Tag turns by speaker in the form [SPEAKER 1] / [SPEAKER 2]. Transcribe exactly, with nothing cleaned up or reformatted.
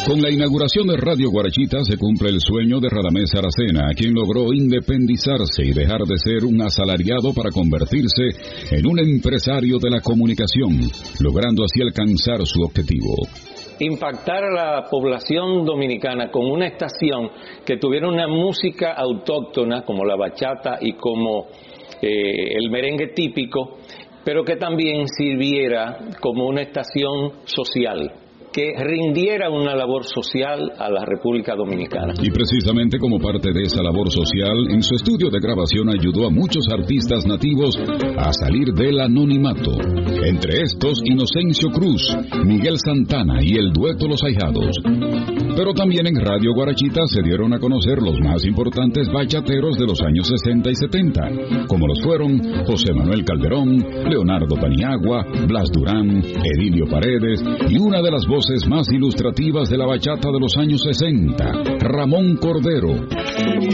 [SPEAKER 1] Con la inauguración de Radio Guarachita se cumple el sueño de Radamés Aracena, quien logró independizarse y dejar de ser un asalariado para convertirse en un empresario de la comunicación, logrando así alcanzar su objetivo.
[SPEAKER 2] Impactar a la población dominicana con una estación que tuviera una música autóctona como la bachata y como eh, el merengue típico, pero que también sirviera como una estación social, que rindiera una labor social a la República Dominicana.
[SPEAKER 1] Y precisamente como parte de esa labor social, en su estudio de grabación ayudó a muchos artistas nativos a salir del anonimato. Entre estos, Inocencio Cruz, Miguel Santana y el dueto Los Ahijados. Pero también en Radio Guarachita se dieron a conocer los más importantes bachateros de los años sesenta y setenta, como los fueron José Manuel Calderón, Leonardo Paniagua, Blas Durán, Edilio Paredes y una de las voces más ilustrativas de la bachata de los años sesenta, Ramón Cordero.